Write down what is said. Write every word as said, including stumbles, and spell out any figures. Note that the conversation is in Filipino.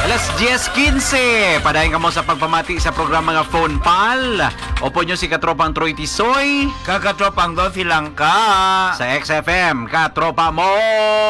Alas diyes quince. Padayon ka mo sa pagpamati sa programa nga Phone Pal. Opo nyo si Katropang Troy Tisoy Kakatropang do silang ka. sa X F M. Katropa mo!